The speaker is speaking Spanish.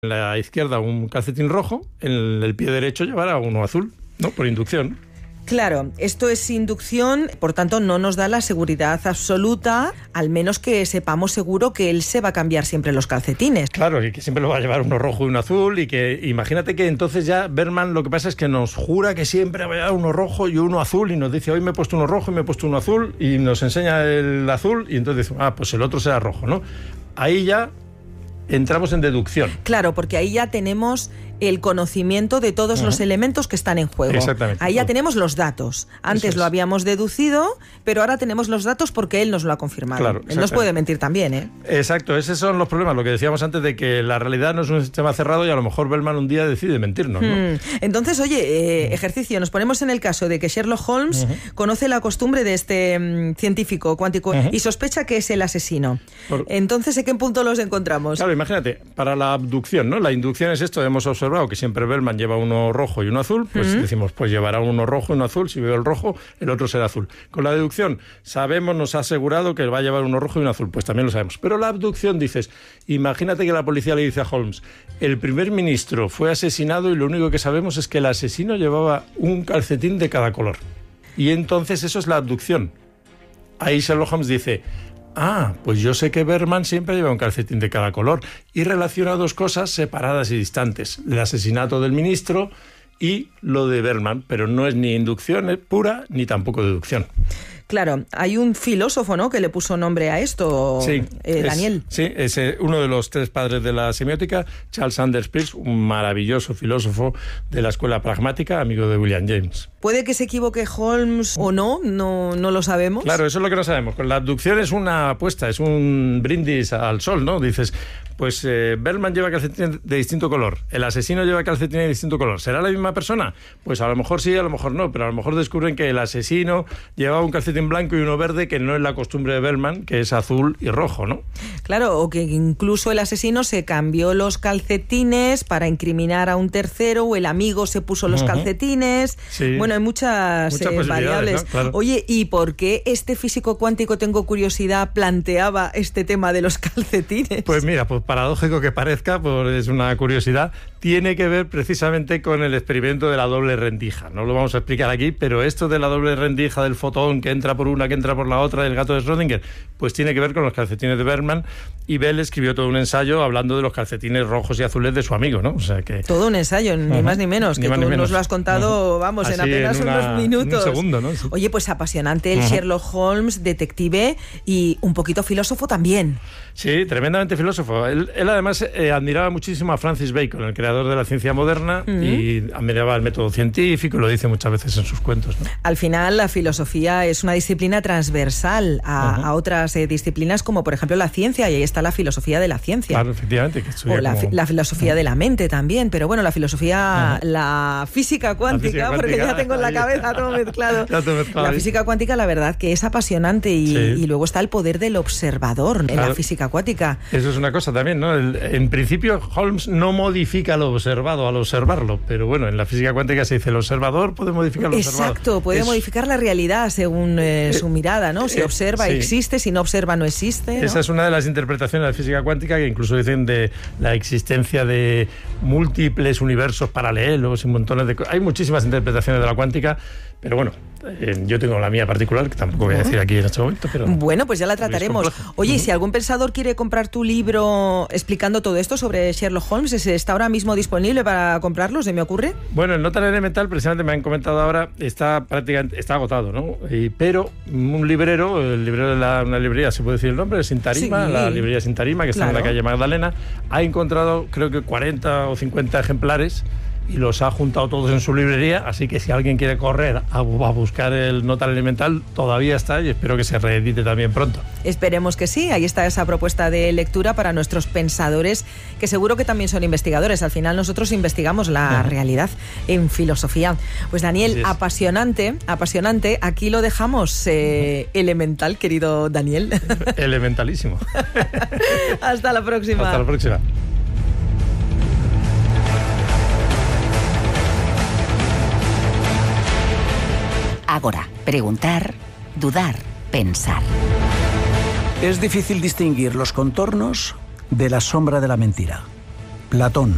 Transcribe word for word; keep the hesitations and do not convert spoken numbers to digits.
en la izquierda un calcetín rojo, en el pie derecho llevará uno azul, ¿no? Por inducción. Claro, esto es inducción, por tanto no nos da la seguridad absoluta, al menos que sepamos seguro que él se va a cambiar siempre los calcetines. Claro, y que siempre lo va a llevar uno rojo y uno azul, y que imagínate que entonces ya Berman lo que pasa es que nos jura que siempre va a llevar uno rojo y uno azul, y nos dice, hoy me he puesto uno rojo y me he puesto uno azul, y nos enseña el azul, y entonces dice, ah, pues el otro será rojo, ¿no? Ahí ya entramos en deducción. Claro, porque ahí ya tenemos el conocimiento de todos uh-huh. los elementos que están en juego. Exactamente. Ahí ya tenemos los datos. Antes lo habíamos deducido, pero ahora tenemos los datos porque él nos lo ha confirmado. Claro, él nos puede mentir también, ¿eh? Exacto, esos son los problemas, lo que decíamos antes de que la realidad no es un sistema cerrado y a lo mejor Berman un día decide mentirnos, ¿no? Hmm. Entonces, oye, eh, ejercicio, nos ponemos en el caso de que Sherlock Holmes uh-huh. conoce la costumbre de este um, científico cuántico uh-huh. y sospecha que es el asesino. Por... Entonces, ¿en qué punto los encontramos? Claro, imagínate, para la abducción, ¿no? La inducción es esto, hemos observado que siempre Berman lleva uno rojo y uno azul, pues uh-huh. decimos, pues llevará uno rojo y uno azul, si veo el rojo, el otro será azul. Con la deducción, sabemos, nos ha asegurado que va a llevar uno rojo y uno azul, pues también lo sabemos. Pero la abducción, dices, imagínate que la policía le dice a Holmes, el primer ministro fue asesinado y lo único que sabemos es que el asesino llevaba un calcetín de cada color. Y entonces eso es la abducción. Ahí Sherlock Holmes dice, ah, pues yo sé que Berman siempre lleva un calcetín de cada color, y relaciona dos cosas separadas y distantes, el asesinato del ministro y lo de Berman, pero no es ni inducción pura ni tampoco deducción. Claro, hay un filósofo, ¿no?, que le puso nombre a esto, sí, eh, Daniel. Es, sí, es eh, uno de los tres padres de la semiótica, Charles Sanders Peirce, un maravilloso filósofo de la escuela pragmática, amigo de William James. ¿Puede que se equivoque Holmes o no? No, no lo sabemos. Claro, eso es lo que no sabemos. Con la abducción es una apuesta, es un brindis al sol, ¿no? Dices, pues eh, Berman lleva calcetines de distinto color, el asesino lleva calcetines de distinto color. ¿Será la misma persona? Pues a lo mejor sí, a lo mejor no, pero a lo mejor descubren que el asesino llevaba un calcetín blanco y uno verde, que no es la costumbre de Berman, que es azul y rojo, ¿no? Claro, o que incluso el asesino se cambió los calcetines para incriminar a un tercero, o el amigo se puso los uh-huh. calcetines. Sí. Bueno, hay muchas, muchas eh, variables. ¿No? Claro. Oye, ¿y por qué este físico cuántico, tengo curiosidad, planteaba este tema de los calcetines? Pues mira, pues paradójico que parezca, pues es una curiosidad, tiene que ver precisamente con el experimento de la doble rendija. No lo vamos a explicar aquí, pero esto de la doble rendija del fotón que entra por una, que entra por la otra, del gato de Schrödinger, pues tiene que ver con los calcetines de Berman, y Bell escribió todo un ensayo hablando de los calcetines rojos y azules de su amigo, ¿no? O sea que... Todo un ensayo, ni uh-huh. más ni menos, que ni tú ni nos lo has contado, uh-huh. vamos, así, en apenas en una, unos minutos. En un segundo, ¿no? Sí. Oye, pues apasionante el uh-huh. Sherlock Holmes, detective y un poquito filósofo también. Sí, tremendamente filósofo. Él, él además eh, admiraba muchísimo a Francis Bacon, el creador de la ciencia moderna, uh-huh. y admiraba el método científico, lo dice muchas veces en sus cuentos, ¿no? Al final, la filosofía es una disciplina transversal a, uh-huh. a otras eh, disciplinas, como por ejemplo la ciencia, y ahí está la filosofía de la ciencia. Claro, efectivamente. Que o la, como... la filosofía uh-huh. de la mente también, pero bueno, la filosofía, uh-huh. la física cuántica, la física cuántica, porque ya tengo en la cabeza todo mezclado. mezclado. La física cuántica, la verdad, que es apasionante, y, sí. y luego está el poder del observador claro. en la física cuántica. Eso es una cosa también, ¿no? El, en principio, Holmes no modifica lo observado al observarlo, pero bueno, en la física cuántica se dice, el observador puede modificar lo observado. Exacto, puede es... modificar la realidad según eh, su mirada, ¿no? Si eh, observa, sí. existe, si no observa, no existe, ¿no? Esa es una de las interpretaciones de la física cuántica, que incluso dicen de la existencia de múltiples universos paralelos y montones de cosas. Hay muchísimas interpretaciones de la cuántica, pero bueno, eh, yo tengo la mía particular, que tampoco voy a decir aquí en este momento, pero... Bueno, pues ya la trataremos. Oye, uh-huh. si algún pensador quiere comprar tu libro explicando todo esto sobre Sherlock Holmes, ¿está ahora mismo disponible para comprarlo, se me ocurre? Bueno, el Nota Elemental, precisamente me han comentado ahora, está prácticamente está agotado, ¿no? Y, pero un librero, el librero de la, una librería, ¿se puede decir el nombre? Sin Tarima, sí. la librería Sin Tarima, que claro. está en la calle Magdalena, ha encontrado creo que cuarenta o cincuenta ejemplares, y los ha juntado todos en su librería, así que si alguien quiere correr a, a buscar el Nota Elemental, todavía está, y espero que se reedite también pronto. Esperemos que sí, ahí está esa propuesta de lectura para nuestros pensadores, que seguro que también son investigadores. Al final nosotros investigamos la uh-huh. realidad en filosofía. Pues Daniel, apasionante, apasionante, aquí lo dejamos eh, elemental, querido Daniel. Elementalísimo. Hasta la próxima. Hasta la próxima. Ágora, preguntar, dudar, pensar. Es difícil distinguir los contornos de la sombra de la mentira. Platón.